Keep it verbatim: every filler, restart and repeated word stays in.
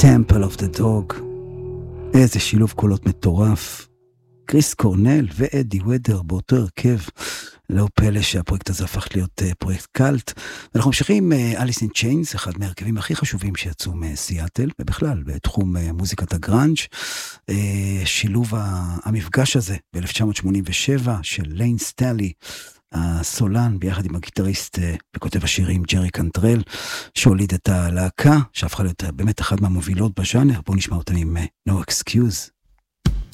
Temple of the Dog. איזה שילוב קולות מטורף. קריס קורנל ואדי ודר באותו הרכב. לא פלא שהפרויקט הזה הפך להיות uh, פרויקט קלט. ואנחנו ממשיכים אליס אין צ'יינס, אחד מהרכבים הכי חשובים שיצאו מסיאטל, ובכלל בתחום uh, מוזיקת הגרנג'. Uh, שילוב המפגש הזה ב-אלף תשע מאות שמונים ושבע של ליין סטאלי, הסולן ביחד עם הגיטריסט וכותב השירים ג'רי קנטרל, שהוליד את הלהקה, שהפכה להיות באמת אחת מהמובילות בז'אנר. בואו נשמע אותם עם No Excuse.